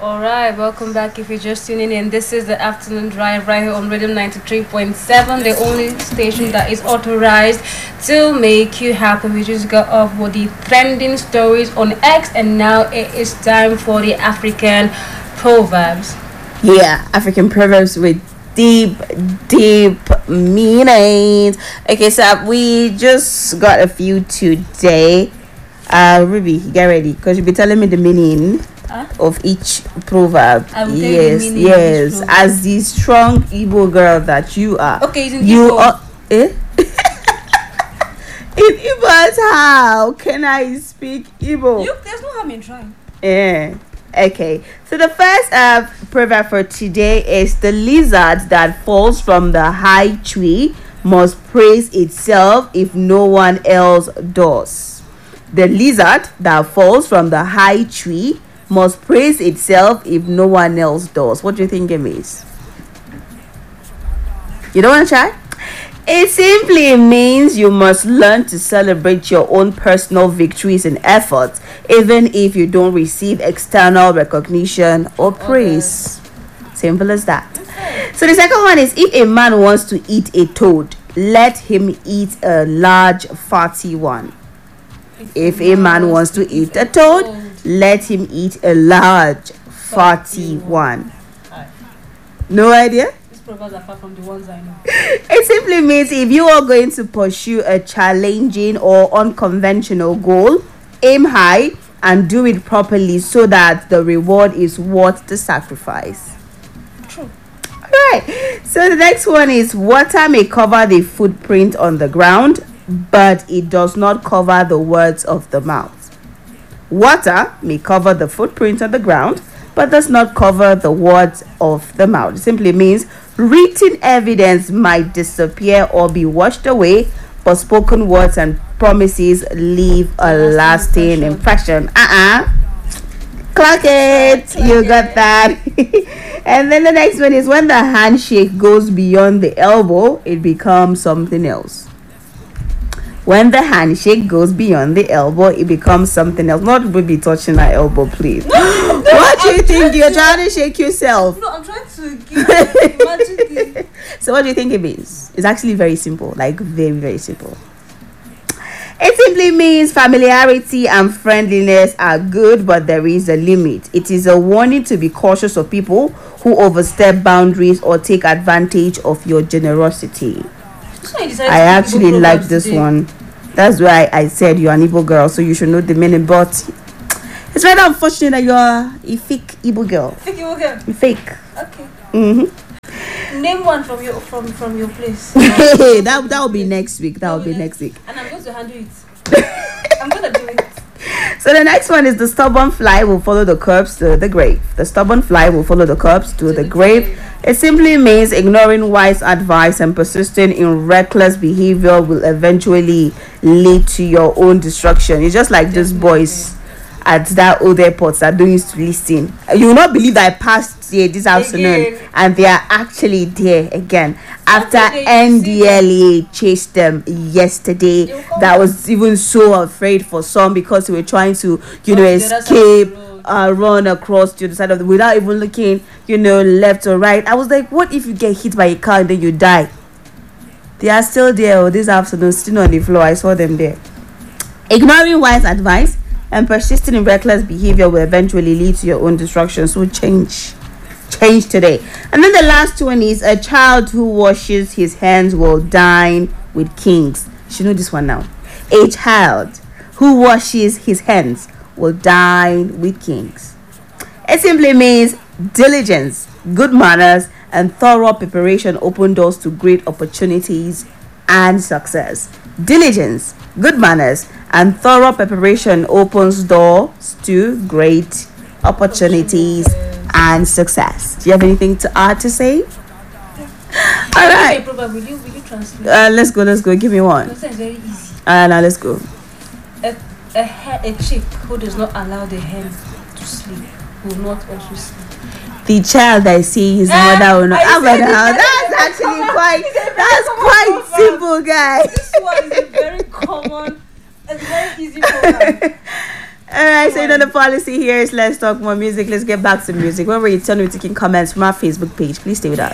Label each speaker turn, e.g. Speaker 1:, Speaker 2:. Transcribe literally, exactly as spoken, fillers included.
Speaker 1: All right, welcome back. If you're just tuning in, this is the afternoon drive right here on Rhythm ninety-three point seven, the only station that is authorized to make you happy. We just got off with the trending stories on X, and now it is time for the African proverbs.
Speaker 2: Yeah, African proverbs with deep, deep meanings. Okay, so we just got a few today. Uh, Ruby, get ready because you'll be telling me the meaning huh? of each proverb. Yes, yes. Proverb. As the strong Igbo girl that you are.
Speaker 1: Okay, it's in
Speaker 2: you
Speaker 1: Igbo.
Speaker 2: Are, eh? In Igbo, how can I speak Igbo?
Speaker 1: You, there's no harm in trying.
Speaker 2: Yeah. Okay. So the first uh, proverb for today is the lizard that falls from the high tree must praise itself if no one else does. The lizard that falls from the high tree must praise itself if no one else does. What do you think it means? You don't want to try? It simply means you must learn to celebrate your own personal victories and efforts, even if you don't receive external recognition or praise. Okay. Simple as that. Okay. So the second one is, if a man wants to eat a toad, let him eat a large fatty one. If a man wants to eat a toad, let him eat a large, fatty one. No idea?
Speaker 1: These proverbs are far from the ones I know.
Speaker 2: It simply means if you are going to pursue a challenging or unconventional goal, aim high and do it properly so that the reward is worth the sacrifice.
Speaker 1: True.
Speaker 2: Alright, so the next one is, water may cover the footprint on the ground, but it does not cover the words of the mouth. Water may cover the footprint on the ground, but does not cover the words of the mouth. It simply means written evidence might disappear or be washed away, but spoken words and promises leave a lasting impression. Uh-uh. Clock it. You got that. And then the next one is, when the handshake goes beyond the elbow, it becomes something else. When the handshake goes beyond the elbow, it becomes something else. Not be touching that elbow, please.
Speaker 1: No,
Speaker 2: what do you
Speaker 1: I'm
Speaker 2: think? You're
Speaker 1: to,
Speaker 2: trying to shake yourself.
Speaker 1: No, I'm trying to give you magic thing.
Speaker 2: So what do you think it means? It's actually very simple. Like, very, very simple. It simply means familiarity and friendliness are good, but there is a limit. It is a warning to be cautious of people who overstep boundaries or take advantage of your generosity. I actually like this today. one. That's why I said you're an Igbo girl, so you should know the meaning. But it's rather unfortunate that you're a fake Igbo girl.
Speaker 1: Fake Igbo girl.
Speaker 2: Fake.
Speaker 1: Okay.
Speaker 2: Mm-hmm.
Speaker 1: Name one from your from from your place.
Speaker 2: Hey, that that will be next week. That will be next week.
Speaker 1: And I'm going to handle it. I'm gonna do it.
Speaker 2: So the next one is, the stubborn fly will follow the corpse to the grave. The stubborn fly will follow the corpse to, to the, the grave. grave. It simply means ignoring wise advice and persisting in reckless behavior will eventually lead to your own destruction. It's just like these boys at that old airport that don't used to listen. You will not believe that I passed here this afternoon again, and they are actually there again after N D L E A chased them yesterday. That was even so afraid for some because they were trying to, you know, escape, uh, run across to the side of the without even looking, you know, left or right. I was like, what if you get hit by a car and then you die? They are still there oh, this afternoon, sitting on the floor. I saw them there. Ignoring wise advice and persisting in reckless behavior will eventually lead to your own destruction. So change. Change today. And then the last one is, a child who washes his hands will dine with kings. You should know this one now. A child who washes his hands will dine with kings. It simply means diligence, good manners, and thorough preparation open doors to great opportunities and success. Diligence, good manners, and thorough preparation opens doors to great opportunities and success. Do you have anything to add to say? All right.
Speaker 1: Will you, will you translate?
Speaker 2: Uh, let's go. Let's go. Give me one.
Speaker 1: It's very easy.
Speaker 2: Uh, now let's go.
Speaker 1: A a, he- a chick who does not allow the hen to sleep will not also sleep.
Speaker 2: The child that sees his
Speaker 1: Ah,
Speaker 2: mother will not.
Speaker 1: I
Speaker 2: Oh my
Speaker 1: said
Speaker 2: God,
Speaker 1: it.
Speaker 2: that's actually quite.
Speaker 1: It's a very
Speaker 2: That's
Speaker 1: common
Speaker 2: quite
Speaker 1: proverb.
Speaker 2: simple, guys.
Speaker 1: This one is a very common, a very easy proverb.
Speaker 2: All right, so you know the policy here is let's talk more music. Let's get back to music. When we return, we're taking comments from our Facebook page. Please stay with us.